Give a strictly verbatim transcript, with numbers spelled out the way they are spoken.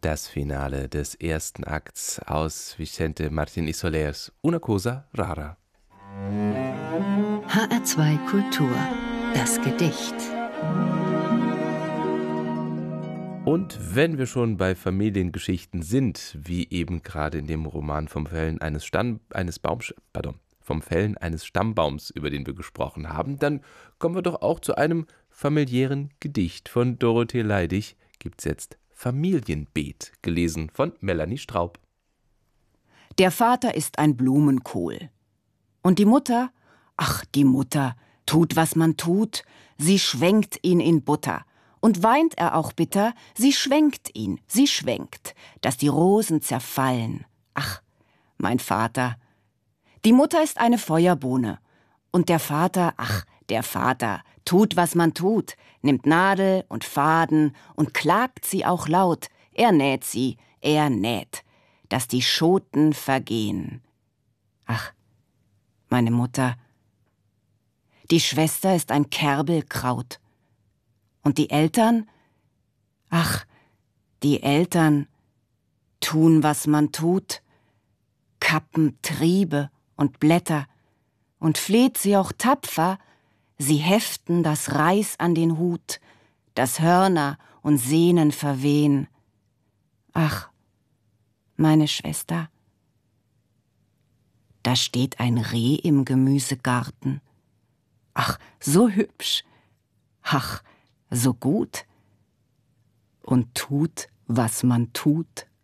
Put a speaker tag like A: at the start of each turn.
A: Das Finale des ersten Akts aus Vicente Martín y Solers Una cosa rara.
B: H R zwei Kultur. Das Gedicht.
A: Und wenn wir schon bei Familiengeschichten sind, wie eben gerade in dem Roman vom Fällen eines Stamm, eines Baums, pardon, vom Fällen eines Stammbaums, über den wir gesprochen haben, dann kommen wir doch auch zu einem familiären Gedicht von Dorothee Leidig. Gibt's jetzt Familienbeet, gelesen von Melanie Straub.
C: Der Vater ist ein Blumenkohl. Und die Mutter, ach, die Mutter, tut, was man tut, sie schwenkt ihn in Butter. Und weint er auch bitter, sie schwenkt ihn, sie schwenkt, dass die Rosen zerfallen. Ach, mein Vater. Die Mutter ist eine Feuerbohne. Und der Vater, ach, der Vater, tut, was man tut, nimmt Nadel und Faden und klagt sie auch laut. Er näht sie, er näht, dass die Schoten vergehen. Ach, meine Mutter. Die Schwester ist ein Kerbelkraut. Und die Eltern? Ach, die Eltern tun, was man tut, kappen Triebe und Blätter und fleht sie auch tapfer, sie heften das Reis an den Hut, dass Hörner und Sehnen verwehen. Ach, meine Schwester. Da steht ein Reh im Gemüsegarten. Ach, so hübsch. Ach, so gut. Und tut, was man tut.